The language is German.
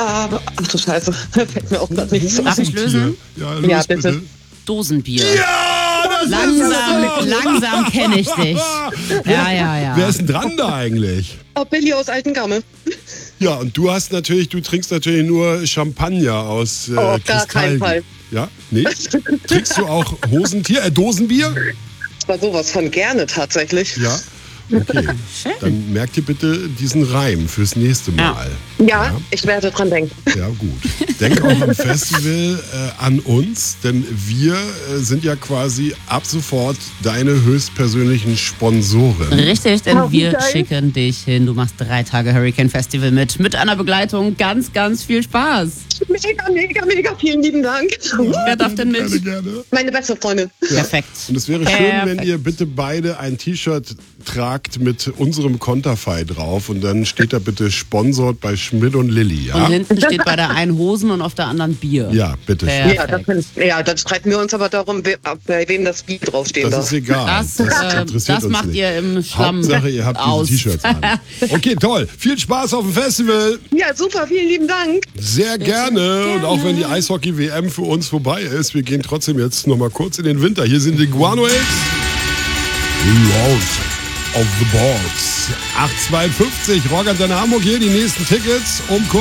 Ach du Scheiße, fällt mir auch gerade nicht so. Darf ich lösen? Ja, bitte. Dosenbier. Ja, das Langsam kenne ich dich. Ja. Wer ist denn dran da eigentlich? Oh, Billy aus Altengamme. Ja, und du trinkst natürlich nur Champagner aus Gar keinen Fall. Ja? Nee? Trinkst du auch Dosenbier? Aber sowas von gerne tatsächlich. Ja. Okay, dann merkt ihr bitte diesen Reim fürs nächste Mal. Ja, ich werde dran denken. Ja, gut. Denk auch am Festival an uns, denn wir sind ja quasi ab sofort deine höchstpersönlichen Sponsoren. Richtig, denn wir geil. schicken dich hin. Du machst 3 Tage Hurricane Festival mit einer Begleitung. Ganz, ganz viel Spaß. Mega, vielen lieben Dank. Wer darf denn mit? Gerne. Meine beste Freundin. Perfekt. Und es wäre schön, wenn ihr bitte beide ein T-Shirt tragt mit unserem Konterfei drauf und dann steht da bitte sponsored bei Schmidt und Lilly, ja? Und hinten steht bei der einen Hosen und auf der anderen Bier. Ja, bitte. Perfekt. Dann streiten wir uns aber darum, bei wem das Bier draufstehen Das darf. ist egal. Das interessiert uns macht nicht. ihr im Schlamm Hauptsache, ihr habt aus. diese T-Shirts an. Okay, toll. Viel Spaß auf dem Festival. Ja, super, vielen lieben Dank. Sehr gerne. Und auch wenn die Eishockey-WM für uns vorbei ist, wir gehen trotzdem jetzt noch mal kurz in den Winter. Hier sind die Guano Apes. Loud of the Box. 8,52. Rock an deine Hamburg hier. Die nächsten Tickets um kurz.